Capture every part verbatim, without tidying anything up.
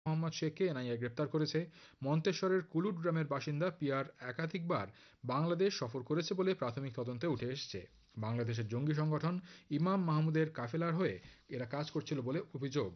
মোহাম্মদ শেখকে এনআইএ গ্রেপ্তার করেছে। মন্তেশ্বরের কুলুট গ্রামের বাসিন্দা পিয়ার একাধিকবার বাংলাদেশ সফর করেছে বলে প্রাথমিক তদন্তে উঠে এসেছে। বাংলাদেশের জঙ্গি সংগঠন ইমাম মাহমুদের কাফেলার হয়ে এরা কাজ করছিল বলে অভিযোগ।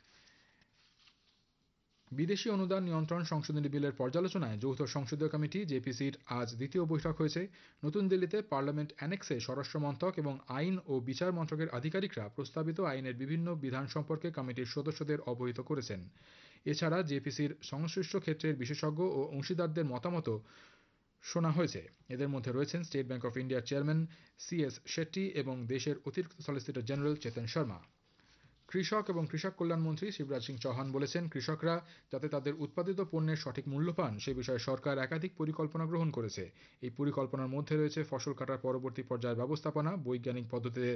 বিদেশি অনুদান নিয়ন্ত্রণ সংশোধনী বিলের পর্যালোচনায় যৌথ সংসদীয় কমিটি জেপিসির আজ দ্বিতীয় বৈঠক হয়েছে। নতুন দিল্লিতে পার্লামেন্ট অ্যানেক্সে স্বরাষ্ট্র মন্ত্রক এবং আইন ও বিচার মন্ত্রকের আধিকারিকরা প্রস্তাবিত আইনের বিভিন্ন বিধান সম্পর্কে কমিটির সদস্যদের অবহিত করেছেন। এছাড়া জেপিসির সংশ্লিষ্ট ক্ষেত্রের বিশেষজ্ঞ ও অংশীদারদের মতামত শোনা হয়েছে। এদের মধ্যে রয়েছেন স্টেট ব্যাংক অফ ইন্ডিয়ার চেয়ারম্যান সি এস শেট্টি এবং দেশের অতিরিক্ত সলিসিটর জেনারেল চেতন শর্মা। কৃষক এবং কৃষক কল্যাণ মন্ত্রী শিবরাজ সিং চৌহান বলেছেন, কৃষকরা যাতে তাদের উৎপাদিত পণ্যের সঠিক মূল্য পান সে বিষয়ে সরকার একাধিক পরিকল্পনা গ্রহণ করেছে। এই পরিকল্পনার মধ্যে রয়েছে ফসল কাটার পরবর্তী পর্যায়ের ব্যবস্থাপনা, বৈজ্ঞানিক পদ্ধতিতে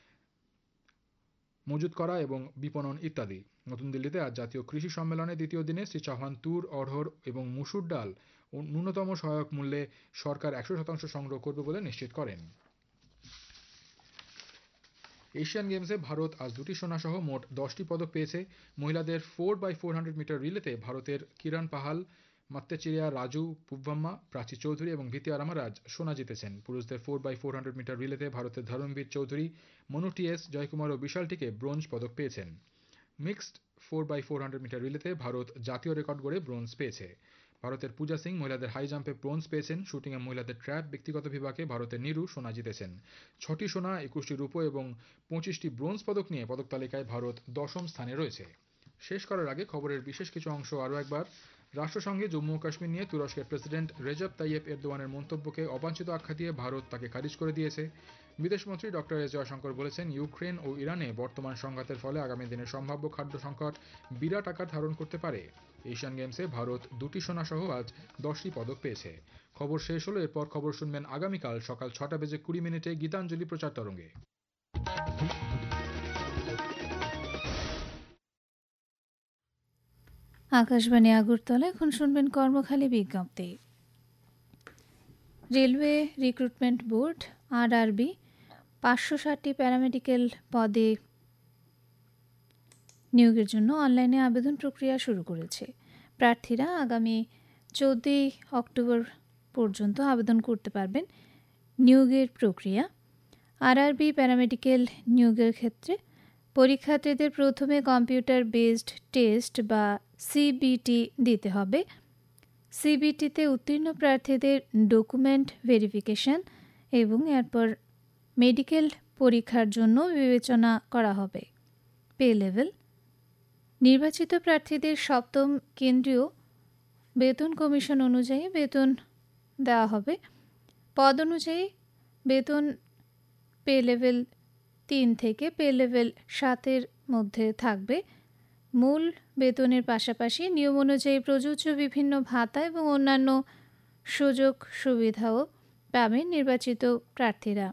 মজুত করা এবং বিপণন ইত্যাদি। নতুন দিল্লিতে আজ জাতীয় কৃষি সম্মেলনের দ্বিতীয় দিনে শ্রী চৌহান তুর, অড়হর এবং মুসুর ডাল ও ন্যূনতম সহায়ক মূল্যে সরকার একশো শতাংশ সংগ্রহ করবে বলে নিশ্চিত করেন। এশিয়ান গেমসে ভারত আজ দুটি সোনা সহ মোট দশটি পদক পেয়েছে। মহিলাদের four by four hundred metre রিলেতে ভারতের কিরণ পাহাল, মাত্তেচিরিয়া রাজু পুব্বাম্মা, প্রাচী চৌধুরী এবং ভিতিয়া রামারাজ সোনা জিতেছেন। পুরুষদের four by four hundred metre রিলেতে ভারতের ধর্মবীর চৌধুরী, মনু টিএস, জয়কুমার ও বিশালটিকে ব্রোঞ্জ পদক পেয়েছেন। Mixed four by four hundred metre রিলেতে Bharat জাতীয় রেকর্ড গড়ে ব্রোঞ্জ পেয়েছে। ভারতের পূজা সিং মহিলাদের হাই জাম্পে ব্রোঞ্জ পেয়েছেন। শুটিংয়ে মহিলাদের ট্র্যাপ ব্যক্তিগত বিভাগে ভারতের নিরু সোনা জিতেছেন। ছটি সোনা, একুশটি রূপো এবং পঁচিশটি ব্রোঞ্জ পদক নিয়ে পদক তালিকায় ভারত দশম স্থানে রয়েছে। শেষ করার আগে খবরের বিশেষ কিছু অংশ আরও একবার। রাষ্ট্রসংঘে জম্মু ও কাশ্মীর নিয়ে তুরস্কের প্রেসিডেন্ট রেজব তাইয়েপ এরদোয়ানের মন্তব্যকে অবাঞ্ছিত আখ্যা দিয়ে ভারত তাকে খারিজ করে দিয়েছে। বিদেশমন্ত্রী ডক্টর এস জয়শঙ্কর বলেছেন, ইউক্রেন ও ইরানে বর্তমান সংঘাতের ফলে আগামী দিনে সম্ভাব্য খাদ্য সংকট বিরাট আকার ধারণ করতে পারে। এশিয়ান গেমসে ভারত দুটি সোনা সহ আজ দশটি পদক পেয়েছে। খবর শেষ হলো। এরপর খবর শুনবেন আগামীকাল সকাল ছটা বেজে কুড়ি মিনিটে গীতাঞ্জলি প্রচার তরঙ্গে। আকাশবাণী আগরতলা। এখন শুনবেন কর্মখালী বিজ্ঞপ্তি। রেলওয়ে রিক্রুটমেন্ট বোর্ড আরআরবি পাঁচশো ষাটটি প্যারামেডিক্যাল পদে নিয়োগের জন্য অনলাইনে আবেদন প্রক্রিয়া শুরু করেছে। প্রার্থীরা আগামী চৌদ্দই অক্টোবর পর্যন্ত আবেদন করতে পারবেন। নিয়োগের প্রক্রিয়া: আরআরবি প্যারামেডিক্যাল নিয়োগের ক্ষেত্রে পরীক্ষার্থীদের প্রথমে কম্পিউটার বেসড টেস্ট বা সিবিটি দিতে হবে। সিবিটিতে উত্তীর্ণ প্রার্থীদের ডকুমেন্ট ভেরিফিকেশন এবং এরপর মেডিকেল পরীক্ষার জন্য বিবেচনা করা হবে। পে লেভেল: নির্বাচিত প্রার্থীদের সপ্তম কেন্দ্রীয় বেতন কমিশন অনুযায়ী বেতন দেওয়া হবে। পদ অনুযায়ী বেতন পে লেভেল তিন থেকে পে লেভেল সাতের মধ্যে থাকবে। মূল বেতনের পাশাপাশি নিয়ম অনুযায়ী প্রযোজ্য বিভিন্ন ভাতা এবং অন্যান্য সুযোগ সুবিধাও পাবেন নির্বাচিত প্রার্থীরা।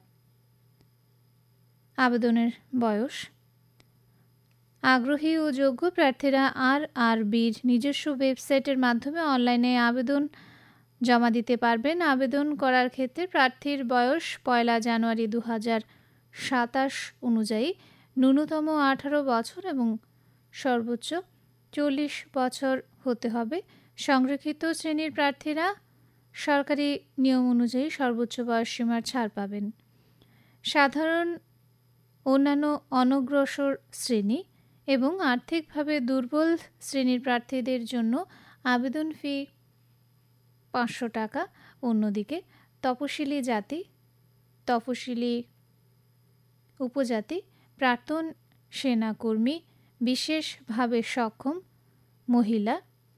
আবেদনের বয়স: আগ্রহী ও যোগ্য প্রার্থীরা আর আর বির নিজস্ব ওয়েবসাইটের মাধ্যমে অনলাইনে আবেদন জমা দিতে পারবেন। আবেদন করার ক্ষেত্রে প্রার্থীর বয়স পয়লা জানুয়ারি দু হাজার সাতাশ অনুযায়ী ন্যূনতম আঠারো বছর এবং সর্বোচ্চ চল্লিশ বছর হতে হবে। সংরক্ষিত শ্রেণীর প্রার্থীরা সরকারি নিয়ম অনুযায়ী সর্বোচ্চ বয়সসীমার ছাড় পাবেন। সাধারণ, অন্যান্য অনগ্রসর শ্রেণী এবং আর্থিকভাবে দুর্বল শ্রেণীর প্রার্থীদের জন্য আবেদন ফি পাঁচশো টাকা। অন্যদিকে তপশিলি জাতি, তপশিলি উপজাতি, প্রাক্তন সেনাকর্মী, বিশেষভাবে সক্ষম মহিলা,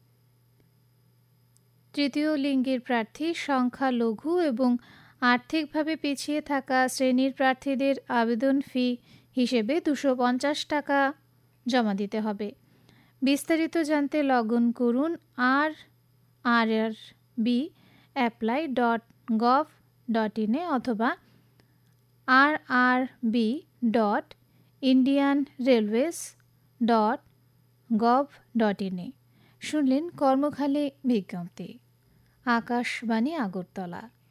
তৃতীয় লিঙ্গের প্রার্থী, সংখ্যালঘু এবং আর্থিকভাবে পিছিয়ে থাকা শ্রেণীর প্রার্থীদের আবেদন ফি হিসেবে দুশো পঞ্চাশ টাকা জমা দিতে হবে। বিস্তারিত জানতে লগ ইন করুন আর আর আর B apply dot gov dot in a অথবা আর আর B dot Indian railways dot gov dot in a. শুনলেন কর্মখালী বিজ্ঞপ্তি। আকাশবাণী আগরতলা।